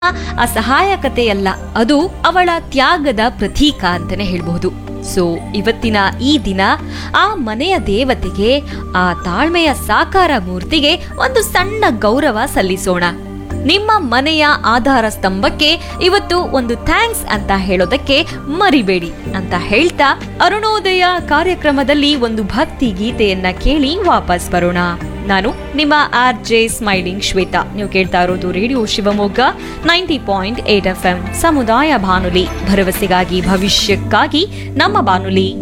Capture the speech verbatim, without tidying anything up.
ಅಸಹಾಯಕತೆಯಲ್ಲ, ಅದು ಅವಳ ತ್ಯಾಗದ ಪ್ರತೀಕ ಅಂತಾನೆ ಹೇಳ್ಬಹುದು. ಸೊ ಇವತ್ತಿನ ಈ ದಿನ ಆ ಮನೆಯ ದೇವತೆಗೆ, ಆ ತಾಳ್ಮೆಯ ಸಾಕಾರ ಮೂರ್ತಿಗೆ ಒಂದು ಸಣ್ಣ ಗೌರವ ಸಲ್ಲಿಸೋಣ. ನಿಮ್ಮ ಮನೆಯ ಆಧಾರ ಸ್ತಂಭಕ್ಕೆ ಇವತ್ತು ಒಂದು ಥ್ಯಾಂಕ್ಸ್ ಅಂತ ಹೇಳೋದಕ್ಕೆ ಮರಿಬೇಡಿ ಅಂತ ಹೇಳ್ತಾ ಅರುಣೋದಯ ಕಾರ್ಯಕ್ರಮದಲ್ಲಿ ಒಂದು ಭಕ್ತಿ ಗೀತೆಯನ್ನ ಕೇಳಿ ವಾಪಸ್ ಬರೋಣ. ನಾನು ನಿಮ್ಮ ಆರ್ ಜೆ ಸ್ಮೈಲಿಂಗ್ ಶ್ವೇತಾ. ನೀವು ಕೇಳ್ತಾ ಇರೋದು radio Shivamogga ninety point eight F M ಸಮುದಾಯ ಬಾನುಲಿ, ಭರವಸೆಗಾಗಿ ಭವಿಷ್ಯಕ್ಕಾಗಿ ನಮ್ಮ ಬಾನುಲಿ.